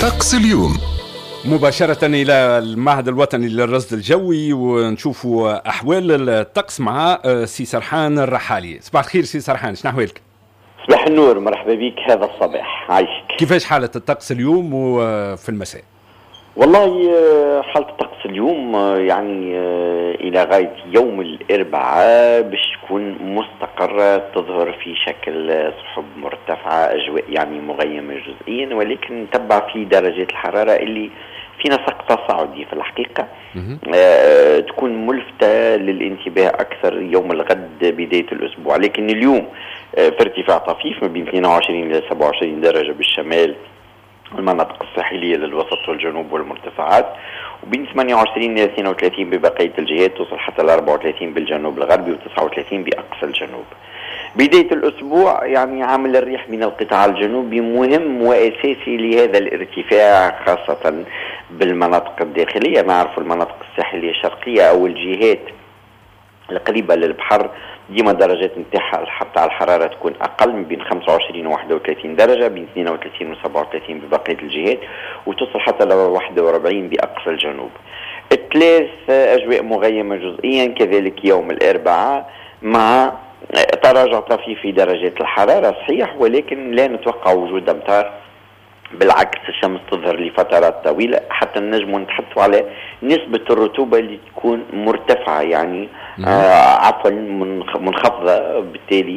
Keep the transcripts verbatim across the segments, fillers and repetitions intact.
طقس اليوم مباشرة إلى المعهد الوطني للرصد الجوي ونشوفوا أحوال الطقس مع سي سرحان الرحالي. صباح الخير سي سرحان، شنو أحوالك؟ صباح النور، مرحبا بك. هذا الصباح عايشك. كيفاش حالة الطقس اليوم وفي المساء؟ والله حالة الطقس اليوم يعني إلى غاية يوم الأربعاء باش تكون مستقرة، تظهر في شكل سحب مرتفعة، أجواء يعني مغيمة جزئيا، ولكن نتبع في درجات الحرارة اللي في نسق تصاعدي في الحقيقة. آه تكون ملفتة للانتباه أكثر يوم الغد بداية الأسبوع، لكن اليوم آه في ارتفاع طفيف ما بين اثنين وعشرين إلى سبعة وعشرين درجة بالشمال، المناطق الساحلية للوسط والجنوب والمرتفعات، وبين ثمانية وعشرين إلى اثنين وثلاثين ببقية الجهات، توصل حتى ل أربعة وثلاثين بالجنوب الغربي وتسعة وثلاثين بأقصى الجنوب. بداية الأسبوع يعني عامل الريح من القطاع الجنوبي مهم وأساسي لهذا الارتفاع، خاصة بالمناطق الداخلية. نعرف المناطق الساحلية الشرقية أو الجهات القريبة للبحر ديما درجات نتاعها حتى الحرارة تكون أقل، من بين خمسة وعشرين و واحد وثلاثين درجة، بين اثنين وثلاثين و سبعة وثلاثين ببقية الجهات، وتصل حتى ل واحد وأربعين بأقصى الجنوب. الثلاث أجواء مغيمة جزئيا، كذلك يوم الأربعاء مع تراجع طفيف في درجات الحرارة صحيح، ولكن لا نتوقع وجود أمطار، بالعكس الشمس تظهر لفترات طويلة، حتى نجم نتحدثوا على نسبة الرطوبة اللي تكون مرتفعة يعني آه عفوا منخفضة، بالتالي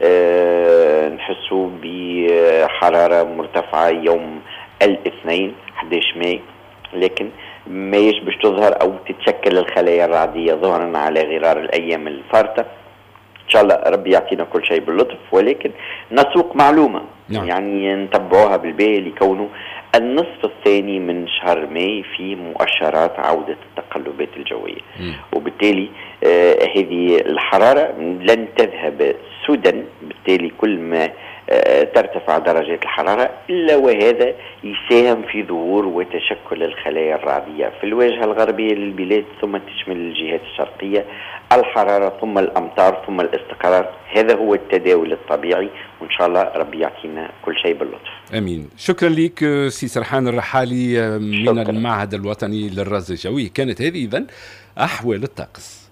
آه نحسوا بحرارة مرتفعة يوم الاثنين أحد عشر ماي، لكن ما يشبش تظهر أو تتشكل الخلايا الرعدية ظهرا على غرار الأيام الفارطة. إن شاء الله ربي يعطينا كل شيء باللطف، ولكن نسوق معلومة نعم. يعني نتبعوها بالباهي لكونه النصف الثاني من شهر ماي في مؤشرات عودة التقلبات الجوية، م. وبالتالي آه هذه الحرارة لن تذهب سدى، بالتالي كل ما آه ترتفع درجات الحرارة إلا وهذا يساهم في ظهور وتشكل الخلايا الرعدية في الواجهة الغربية للبلاد، ثم تشمل الجهات الشرقية الحرارة، ثم الأمطار، ثم الاستقرار. هذا هو التداول الطبيعي، وإن شاء الله ربي يعطينا كل شيء باللطف. أمين. شكرا لك سي سرحان الرحالي من شكرا. المعهد الوطني للرصد الجوي. كانت هذه إذن أحوال الطقس.